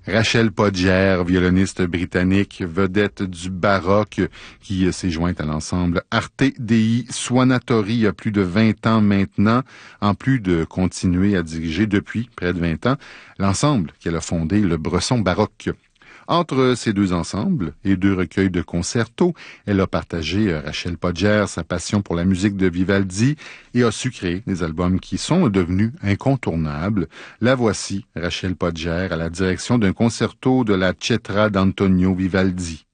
Rachel Podger, violoniste britannique, vedette du baroque, qui s'est jointe à l'ensemble Arte Dei Suonatori il y a plus de 20 ans maintenant, en plus de continuer à diriger depuis près de 20 ans l'ensemble qu'elle a fondé, le Bresson Baroque. Entre ces deux ensembles et deux recueils de concertos, elle a partagé, Rachel Podger, sa passion pour la musique de Vivaldi et a su créer des albums qui sont devenus incontournables. La voici, Rachel Podger, à la direction d'un concerto de la Cetra d'Antonio Vivaldi.